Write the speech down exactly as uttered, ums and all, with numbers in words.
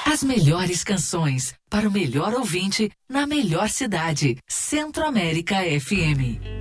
As melhores canções para o melhor ouvinte na melhor cidade. Centro América F M.